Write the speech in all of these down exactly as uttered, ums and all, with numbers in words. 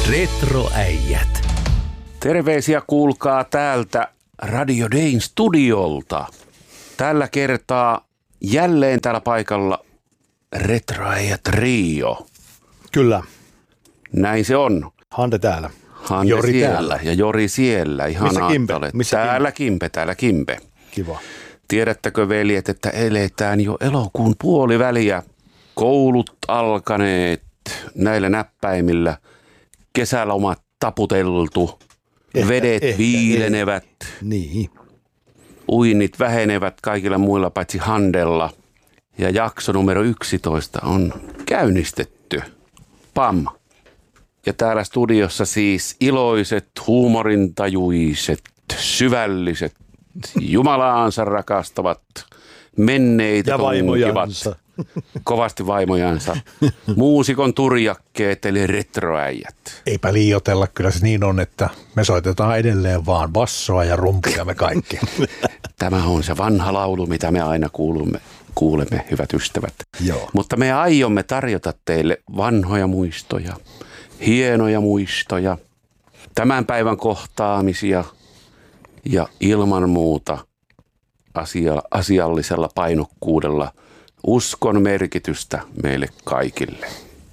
Retroäijät. Terveisiä kuulkaa täältä Radio Dayn studiolta. Tällä kertaa jälleen täällä paikalla Retroäijät Trio. Kyllä. Näin se on. Hande täällä. Hande Jori siellä täällä. ja Jori siellä. Ihan Missä Kimpe? Missä täällä Kimpe, täällä Kimpe. Kiva. Tiedättekö veljet, että eletään jo elokuun puoliväliä. Koulut alkaneet näillä näppäimillä. Kesälomat taputeltu. Ehkä, vedet ehkä, viilenevät. Ehkä. Niin. Uinnit vähenevät kaikilla muilla paitsi Handella. Ja jakso numero yksitoista on käynnistetty. Pam. Ja täällä studiossa siis iloiset, huumorintajuiset, syvälliset, Jumalaansa rakastavat, menneitä ja vaimojansa. Kovasti vaimojansa. Muusikon turjakkeet eli retroäijät. Eipä liioitella, kyllä se niin on, että me soitetaan edelleen vaan bassoa ja rumpuja me kaikki. Tämä on se vanha laulu, mitä me aina kuulumme, kuulemme, hyvät ystävät. Joo. Mutta me aiomme tarjota teille vanhoja muistoja, hienoja muistoja, tämän päivän kohtaamisia ja ilman muuta asia, asiallisella painokkuudella uskon merkitystä meille kaikille.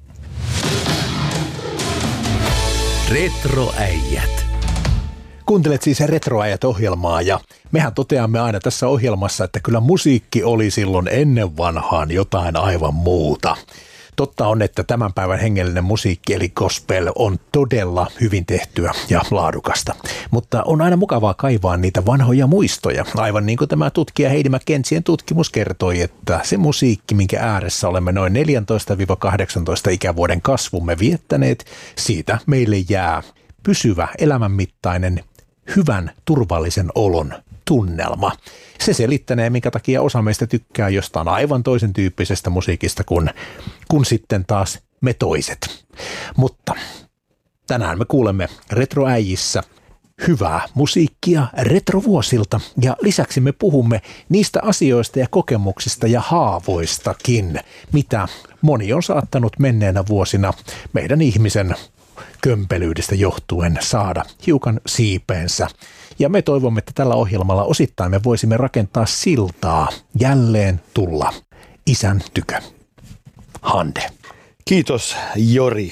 Retroäijät. Kuuntelet siis Retroäijät-ohjelmaa ja mehän toteamme aina tässä ohjelmassa, että kyllä musiikki oli silloin ennen vanhaan jotain aivan muuta. Totta on, että tämän päivän hengellinen musiikki eli gospel on todella hyvin tehtyä ja laadukasta, mutta on aina mukavaa kaivaa niitä vanhoja muistoja. Aivan niin kuin tämä tutkija Heidi McKenzien tutkimus kertoi, että se musiikki, minkä ääressä olemme noin neljätoista kahdeksantoista ikävuoden kasvumme viettäneet, siitä meille jää pysyvä elämänmittainen hyvän turvallisen olon tunnelma. Se selittänee, minkä takia osa meistä tykkää jostain aivan toisen tyyppisestä musiikista kuin, kuin sitten taas me toiset. Mutta tänään me kuulemme Retroäijissä hyvää musiikkia retrovuosilta ja lisäksi me puhumme niistä asioista ja kokemuksista ja haavoistakin, mitä moni on saattanut menneenä vuosina meidän ihmisen kömpelyydestä johtuen saada hiukan siipeensä. Ja me toivomme, että tällä ohjelmalla osittain me voisimme rakentaa siltaa jälleen tulla isän tykö. Hande. Kiitos Jori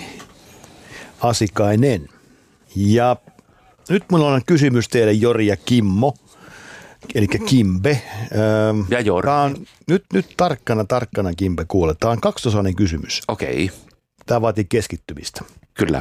Asikainen. Ja nyt minulla on kysymys teille Jori ja Kimmo, eli Kimbe. Ja Jori. Tämä on, nyt, nyt tarkkana, tarkkana Kimbe kuule. Tämä on kaksiosainen kysymys. Okei. Tämä vaatii keskittymistä. Kyllä.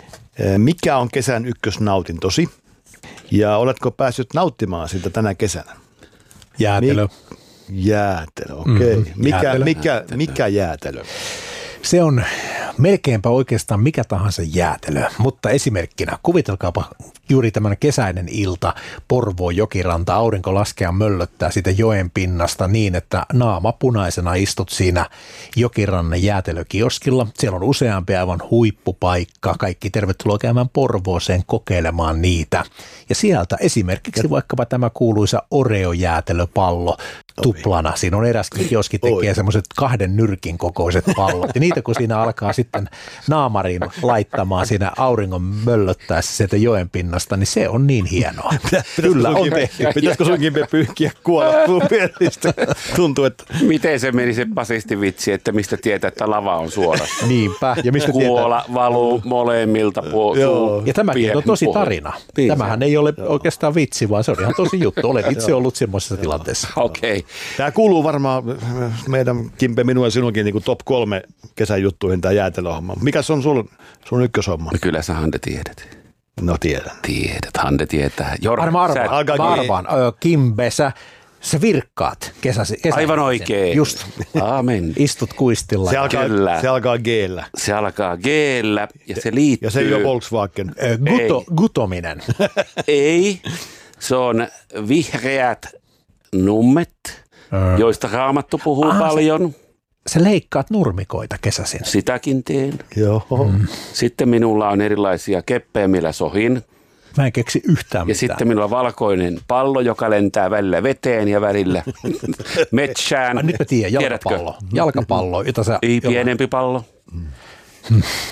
Mikä on kesän ykkösnautintosi? Ja oletko päässyt nauttimaan sitä tänä kesänä? Jäätelö. Mik- jäätelö, okei. Okay. Mm-hmm. Mikä, Jäätelö. mikä, Jäätelö. mikä jäätelö? Se on melkeinpä oikeastaan mikä tahansa jäätelö, mutta esimerkkinä kuvitelkaapa juuri tämän kesäinen ilta, Porvoo jokiranta, aurinko laskee ja möllöttää sitä joen pinnasta niin, että naama punaisena istut siinä jokirannan jäätelökioskilla. Siellä on useampi aivan huippupaikka, kaikki tervetuloa käymään Porvooseen kokeilemaan niitä. Ja sieltä esimerkiksi ja vaikkapa tämä kuuluisa Oreo-jäätelöpallo tuplana. Siinä on eräskin kioski tekee semmoiset kahden nyrkin kokoiset pallot. Ja niitä kun siinä alkaa sitten naamariin laittamaan siinä auringon möllöttäessä sieltä joen pinnasta, niin se on niin hienoa. Kyllä on tehty. Pitäisikö sunkin pyyhkiä kuolla pieristä? Tuntuu, että... Miten se meni se basistin vitsi, että mistä tietää, että lava on suorassa? Niinpä. Ja mistä Kuola valuu molemmilta puolilta. Ja tämäkin on tosi tarina. Niin. Tämähän ei ole oikeastaan vitsi, vaan se on ihan tosi juttu. Olen itse ollut semmoisessa tilanteessa. Okei. Okay. Tämä kuuluu varmaan meidän Kimpe, minun ja sinunkin niin kuin top kolme kesän juttuihin tämä jäätelöhomma. Mikäs on sun, sun ykköshomma? No kyllä sä Hande tiedät. No tiedän. Tiedät, Hande tietää. Jor, Arma arvaan, alkaa- mä arvaan. Ö, Kimbe, sä, sä virkkaat kesäsi. kesäsi. Aivan oikein. Just. Aamen. Istut kuistilla. Se alkaa, Kyllä. se alkaa G-llä. Se alkaa G-llä ja se liittyy. Ja se ei ole Volkswagen. Ö, guto, gutominen. Ei, se on vihreät nummet, joista Raamattu puhuu Ah, paljon. Sä leikkaat nurmikoita kesäsin. Sitäkin teen. Joo. Mm. Sitten minulla on erilaisia keppejä, millä sohin. Mä en keksi yhtään Ja mitään. sitten minulla on valkoinen pallo, joka lentää välillä veteen ja välillä metsään. Ai, nyt mä tiedän, Tiedätkö? jalkapallo. Jalkapallo, jota sä... Ei jolla- pienempi pallo.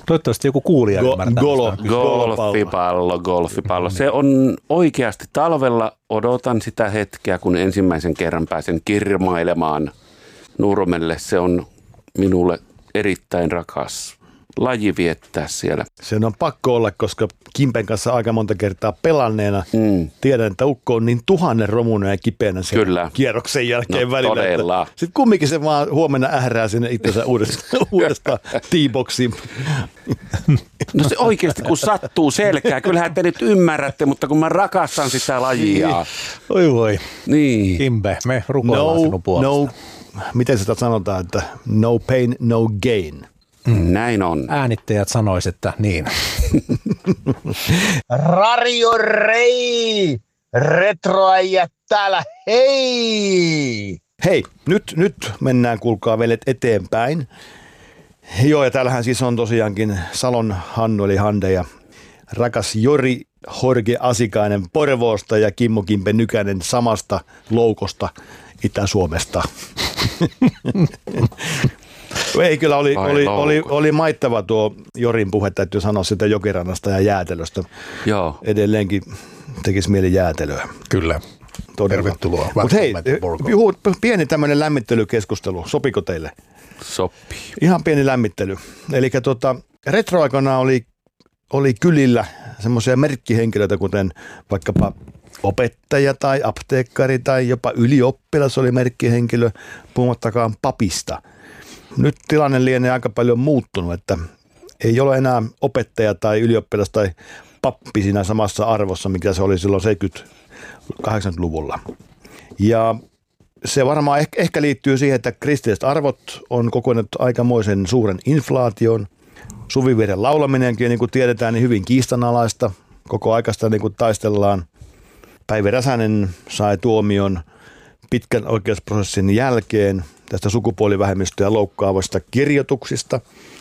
Toivottavasti joku kuulija Go- ymmärtää. golo. Golfipallo, golfipallo. Se on oikeasti talvella, odotan sitä hetkeä, kun ensimmäisen kerran pääsen kirmailemaan Nurmelle. Se on minulle erittäin rakas laji viettää siellä. Se on pakko olla, koska Kimpen kanssa aika monta kertaa pelanneena Mm. tiedän, että ukko on niin tuhannen romunen ja kipeänä sen Kyllä. kierroksen jälkeen No, välillä. todella. Sitten kumminkin se vaan huomenna ährää sinne itsensä uudestaan, uudestaan T-boksiin. No se oikeasti, kun sattuu selkää, kyllähän te nyt ymmärrätte, mutta kun mä rakastan sitä lajia. Oi voi, Niin. Kimbe, me rukoillaan No, sinun puolesta. no, miten sitä sanotaan, että no pain, no gain. Näin on. Äänittäjät sanois, että niin. Radio Rei! Retroäijät täällä, hei! Hei, nyt, nyt mennään, kuulkaa veljet, eteenpäin. Joo, ja täällähän siis on tosiaankin Salon Hannu eli Hande ja rakas Jori Jorge Asikainen Porvoosta ja Kimmo Kimpe Nykänen samasta loukosta Itä-Suomesta. Ei kyllä, oli, oli, oli, oli maittava tuo Jorin puhe, täytyy sanoa sitä Jokirannasta ja jäätelöstä. Joo. Edelleenkin tekisi mieli jäätelöä. Kyllä. Todella. Tervetuloa. Mutta hei, Welcome to Borgo. juhu, pieni tämmöinen lämmittelykeskustelu. Sopiko teille? Sopii. Ihan pieni lämmittely. Eli tota, retroaikana oli, oli kylillä semmoisia merkkihenkilöitä, kuten vaikkapa opettaja tai apteekkari tai jopa ylioppilas oli merkkihenkilö, puhumattakaan papista. Nyt tilanne lienee aika paljon muuttunut, että ei ole enää opettaja tai ylioppilas tai pappi siinä samassa arvossa, mikä se oli silloin seitsemänkymmentä-kahdeksankymmentäluvulla. Ja se varmaan ehkä, ehkä liittyy siihen, että kristilliset arvot on kokonut aikamoisen suuren inflaation. Suvivirren laulaminenkin, niin kuin tiedetään, niin hyvin kiistanalaista. Koko aikasta niin kuin taistellaan. Päivi Räsänen sai tuomion pitkän oikeusprosessin jälkeen tästä sukupuolivähemmistöä loukkaavasta kirjoituksista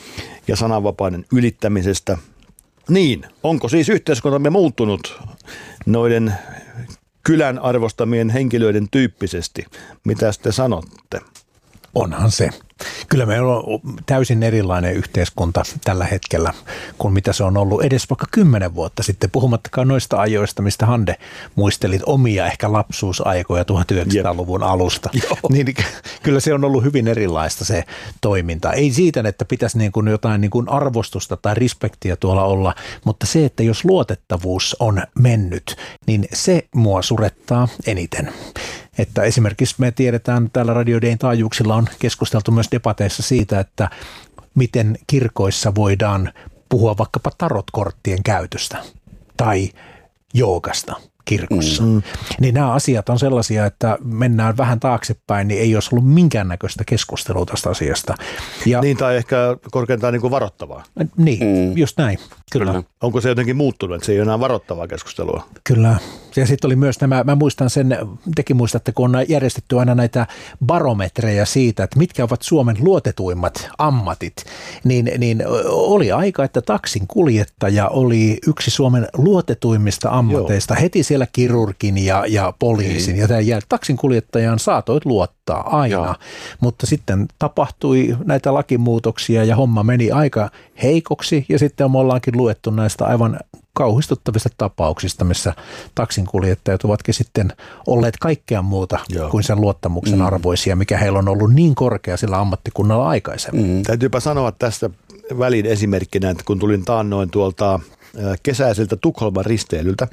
ja sananvapauden ylittämisestä. Niin, onko siis yhteiskuntamme muuttunut noiden kylän arvostamien henkilöiden tyyppisesti? Mitä te sanotte? Onhan se. Kyllä meillä on täysin erilainen yhteiskunta tällä hetkellä kuin mitä se on ollut edes vaikka kymmenen vuotta sitten, puhumattakaan noista ajoista, mistä Hande muistelit omia ehkä lapsuusaikoja tuhatyhdeksänsataaluvun alusta. Niin, kyllä se on ollut hyvin erilaista se toiminta. Ei siitä, että pitäisi niin kuin jotain niin kuin arvostusta tai respektiä tuolla olla, mutta se, että jos luotettavuus on mennyt, niin se mua surettaa eniten. Että esimerkiksi me tiedetään, täällä Radio Dayn taajuuksilla on keskusteltu myös debateissa siitä, että miten kirkoissa voidaan puhua vaikkapa tarotkorttien käytöstä tai joogasta kirkossa. Mm. Niin nämä asiat on sellaisia, että mennään vähän taaksepäin, niin ei olisi ollut minkäännäköistä keskustelua tästä asiasta. Ja, niin, tai ehkä korkeintaan niin kuin varoittavaa. Niin, mm. just näin. Kyllä. Kyllä. Onko se jotenkin muuttunut, että se ei ole enää varoittavaa keskustelua? Kyllä. Ja sitten oli myös nämä, mä muistan sen, tekin muistatte, kun on järjestetty aina näitä barometreja siitä, että mitkä ovat Suomen luotetuimmat ammatit, niin, niin oli aika, että taksin kuljettaja oli yksi Suomen luotetuimmista ammateista. Joo. Heti siellä kirurgin ja, ja poliisin. Ei. Ja tämän jälkeen taksin kuljettajaan saatoit luottaa aina, Joo. mutta sitten tapahtui näitä lakimuutoksia ja homma meni aika heikoksi ja sitten me ollaankin luettu näistä aivan kauhistuttavista tapauksista, missä taksinkuljettajat ovatkin sitten olleet kaikkea muuta Joo. kuin sen luottamuksen mm. arvoisia, mikä heillä on ollut niin korkea sillä ammattikunnalla aikaisemmin. Mm. Täytyypä sanoa tästä välin esimerkkinä, että kun tulin taannoin tuolta kesäiseltä Tukholman risteilyltä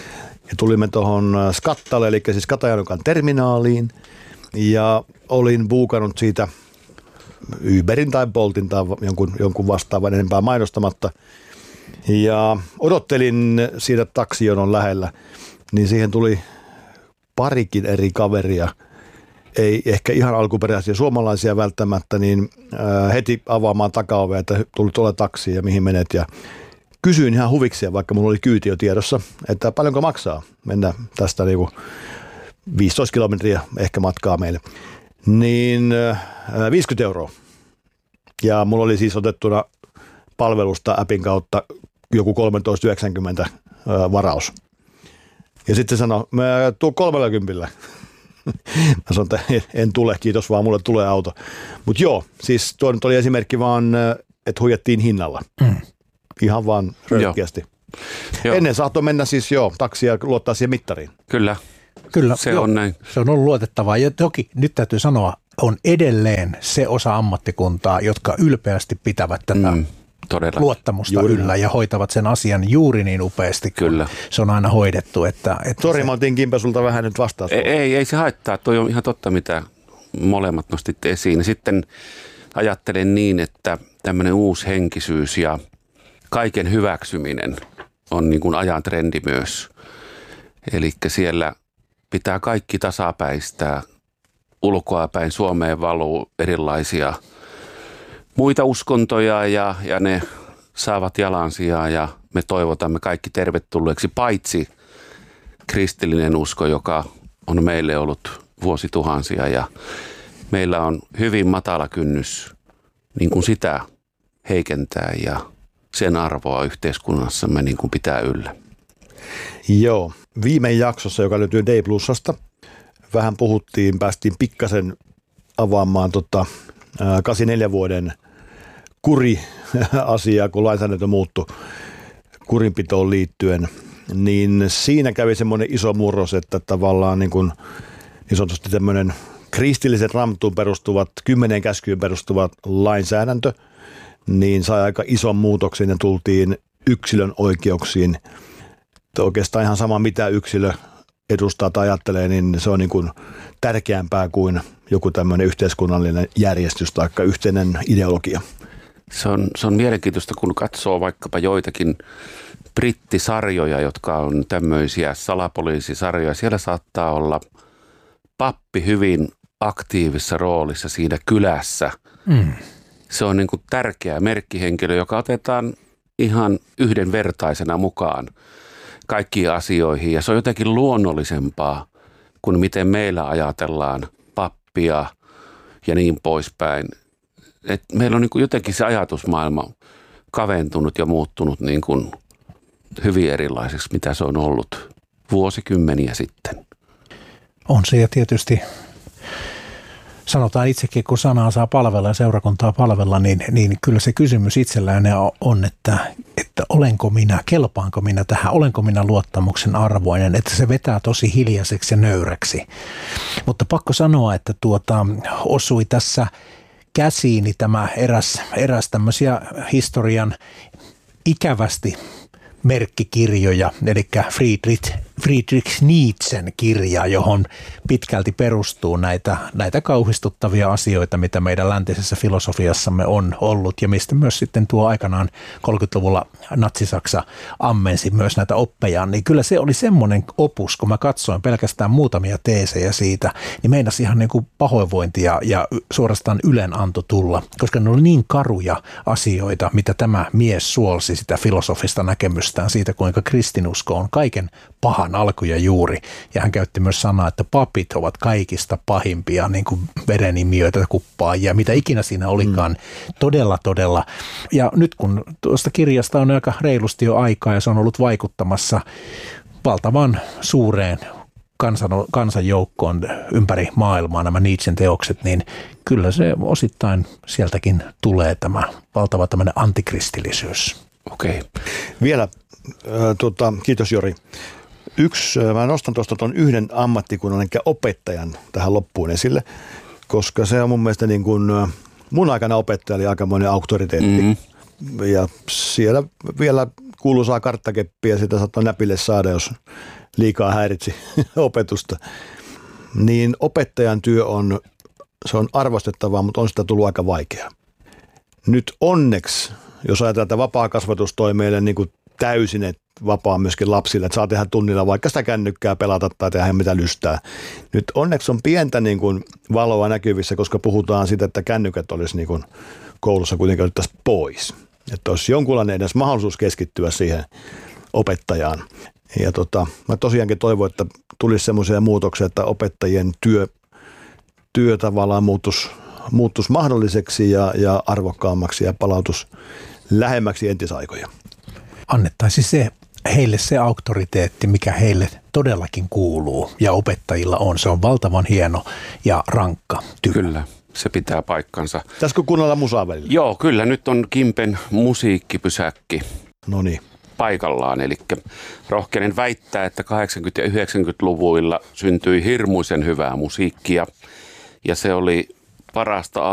ja tulimme tuohon Skattalle, eli siis Katajanukan terminaaliin ja olin buukannut siitä Uberin tai Boltin tai jonkun, jonkun vastaavan enempää mainostamatta. Ja odottelin siinä taksijonon lähellä, niin siihen tuli parikin eri kaveria, ei ehkä ihan alkuperäisiä suomalaisia välttämättä, niin heti avaamaan takaovea, että tuli tuolla taksiin ja mihin menet. Ja kysyin ihan huvikseen, vaikka mulla oli kyyti jo tiedossa, että paljonko maksaa mennä tästä niinku viisitoista kilometriä ehkä matkaa meille. Niin viisikymmentä euroa. Ja mulla oli siis otettuna palvelusta appin kautta joku kolmetoista yhdeksänkymmentä varaus. Ja sitten se sanoi, mä tuun kolmellakymmenellä. Mä sanoin, että en tule, kiitos vaan, mulle tulee auto. Mutta joo, siis tuo nyt oli esimerkki vaan, että huijattiin hinnalla. Mm. ihan vaan röyhkeästi. Joo. Ennen saattoi mennä siis joo, taksia luottaa siihen mittariin. Kyllä, Kyllä, se joo, on näin. Se on ollut luotettavaa ja toki nyt täytyy sanoa, on edelleen se osa ammattikuntaa, jotka ylpeästi pitävät tätä Mm, todella. luottamusta Juuri yllä ja hoitavat sen asian juuri niin upeasti, kun Kyllä. se on aina hoidettu. Että, että Sori, se, mä otin Kimpe sulta vähän nyt vastaan. Ei, ei, ei se haittaa. Toi on ihan totta, mitä molemmat nostitte esiin. Sitten ajattelen niin, että tämmöinen uusi henkisyys ja kaiken hyväksyminen on niin kuin ajan trendi myös. Eli siellä pitää kaikki tasapäistää. Ulkoapäin Suomeen valuu erilaisia muita uskontoja ja, ja ne saavat jalansijaa ja me toivotamme kaikki tervetulleeksi, paitsi kristillinen usko, joka on meille ollut vuosituhansia ja meillä on hyvin matala kynnys niin kuin sitä heikentää ja sen arvoa yhteiskunnassamme niin kuin pitää yllä. Joo, viime jaksossa, joka löytyy Day Plusasta, vähän puhuttiin, päästiin pikkasen avaamaan tota, kahdeksankymmentäneljä vuoden kuri-asiaa, kun lainsäädäntö muuttui kurinpitoon liittyen, niin siinä kävi semmoinen iso murros, että tavallaan niin kuin, niin sanotusti tämmöinen kristilliset raamatuun perustuvat, kymmeneen käskyyn perustuvat lainsäädäntö, niin sai aika ison muutoksen ja tultiin yksilön oikeuksiin. Oikeastaan ihan sama, mitä yksilö edustaa tai ajattelee, niin se on niin kuin tärkeämpää kuin joku tämmöinen yhteiskunnallinen järjestys tai yhteinen ideologia. Se on, se on mielenkiintoista, kun katsoo vaikkapa joitakin brittisarjoja, jotka on tämmöisiä salapoliisisarjoja. Siellä saattaa olla pappi hyvin aktiivisessa roolissa siinä kylässä. Mm. Se on niin kuin tärkeä merkkihenkilö, joka otetaan ihan yhdenvertaisena mukaan kaikkiin asioihin. Ja se on jotenkin luonnollisempaa kuin miten meillä ajatellaan pappia ja niin poispäin. Et meillä on niin kuin jotenkin se ajatusmaailma kaventunut ja muuttunut niin kuin hyvin erilaiseksi, mitä se on ollut vuosikymmeniä sitten. On se ja tietysti sanotaan itsekin, kun sanaa saa palvella ja seurakuntaa palvella, niin, niin kyllä se kysymys itsellään on, että, että olenko minä, kelpaanko minä tähän, olenko minä luottamuksen arvoinen, että se vetää tosi hiljaiseksi ja nöyräksi. Mutta pakko sanoa, että tuota, osui tässä käsiini tämä eräs, eräs tämmöisiä historian ikävästi merkkikirjoja, eli Friedrich, Friedrich Nietzschen kirja, johon pitkälti perustuu näitä, näitä kauhistuttavia asioita, mitä meidän läntisessä filosofiassamme on ollut, ja mistä myös sitten tuo aikanaan kolmekymmentäluvulla Natsi-Saksa ammensi myös näitä oppeja, niin kyllä se oli semmoinen opus, kun mä katsoin pelkästään muutamia teesejä siitä, niin meinasi ihan niin kuin pahoinvointia ja suorastaan ylenanto tulla, koska ne oli niin karuja asioita, mitä tämä mies suolsi sitä filosofista näkemystä siitä, kuinka kristinusko on kaiken pahan alku ja juuri. Ja hän käytti myös sanaa, että papit ovat kaikista pahimpia niin kuin verenimiöitä, kuppaajia, mitä ikinä siinä olikaan. Mm. Todella, todella. Ja nyt kun tuosta kirjasta on aika reilusti jo aikaa ja se on ollut vaikuttamassa valtavan suureen kansan, kansanjoukkoon ympäri maailmaa nämä Nietzschen teokset, niin kyllä se osittain sieltäkin tulee tämä valtava tämmöinen antikristillisyys. Okei. Okay. Vielä, äh, tuota, kiitos Jori. Yksi, äh, mä nostan tuosta tuon yhden ammattikunnan, eli opettajan tähän loppuun esille, koska se on mun mielestä niin kuin, äh, mun aikana opettaja oli aikamoinen auktoriteetti. Mm-hmm. Ja siellä vielä kuuluisaa karttakeppiä, sitä saattoi näpille saada, jos liikaa häiritsi opetusta. Niin opettajan työ on, se on arvostettavaa, mutta on sitä tullut aika vaikeaa. Nyt onneksi, jos ajatellaan, että vapaa kasvatus toi meille niin kuin täysin että vapaa myöskin lapsille, että saa tehdä tunnilla vaikka sitä kännykkää pelata tai tehdä mitä lystää. Nyt onneksi on pientä niin kuin valoa näkyvissä, koska puhutaan siitä, että kännykät olisi niin kuin koulussa kuitenkin otettaisiin pois. Että olisi jonkunlainen edes mahdollisuus keskittyä siihen opettajaan. Ja tota, mä tosiaankin toivon, että tulisi semmoisia muutoksia, että opettajien työ, työ tavallaan muuttuisi, muuttuisi mahdolliseksi ja, ja arvokkaammaksi ja palautus lähemmäksi entisaikoja. Annettaisiin se, heille se auktoriteetti, mikä heille todellakin kuuluu ja opettajilla on. Se on valtavan hieno ja rankka työ. Kyllä, se pitää paikkansa. Pitäisikö kuunnella musaa välillä? Joo, kyllä. Nyt on Kimpen musiikkipysäkki. No niin. paikallaan. Eli rohkenen väittää, että kahdeksankymmentä- ja yhdeksänkymmentäluvuilla syntyi hirmuisen hyvää musiikkia ja se oli parasta